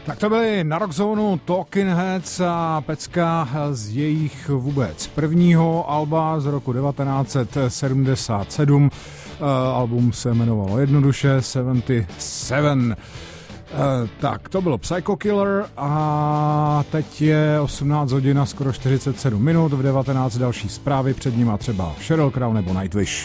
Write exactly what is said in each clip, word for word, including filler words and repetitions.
Tak to byly na Rockzonu Talking Heads a pecka z jejich vůbec prvního alba z roku devatenáct set sedmdesát sedm. Uh, album se jmenovalo jednoduše sedmdesát sedm. Uh, tak, to bylo Psycho Killer a teď je osmnáct hodin a skoro čtyřicet sedm minut, v devatenáct další zprávy, před nima třeba Sheryl Crow nebo Nightwish.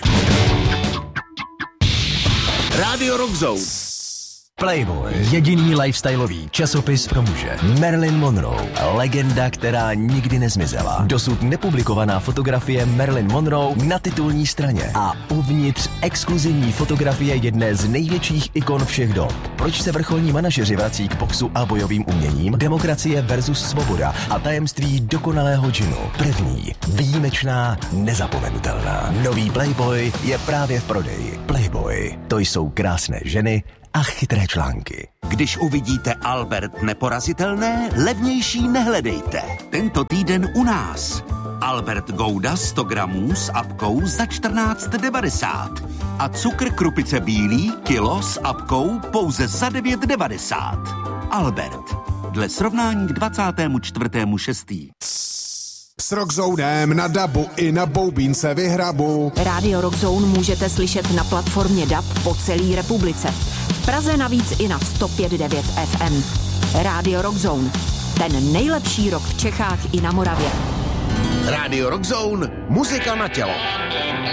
Rádio Rockzone. Playboy, jediný lifestyleový časopis pro muže. Marilyn Monroe, legenda, která nikdy nezmizela. Dosud nepublikovaná fotografie Marilyn Monroe na titulní straně a uvnitř exkluzivní fotografie jedné z největších ikon všech dob. Proč se vrcholní manažeři vrací k boxu a bojovým uměním? Demokracie versus svoboda a tajemství dokonalého džinu. První, výjimečná, nezapomenutelná. Nový Playboy je právě v prodeji. Playboy, to jsou krásné ženy a chytré články. Když uvidíte Albert neporazitelné, levnější nehledejte. Tento týden u nás. Albert Gouda sto gramů s apkou za čtrnáct devadesát. A cukr krupice bílý kilo s apkou pouze za devět devadesát. Albert. Dle srovnání k dvacátému čtvrtému šestého S Rockzonem na dabu i na boubínce vyhrabu. Rádio Rockzone můžete slyšet na platformě D A B po celé republice. V Praze navíc i na sto pět devět F M. Rádio Rockzone. Ten nejlepší rock v Čechách i na Moravě. Rádio Rockzone. Muzika na tělo.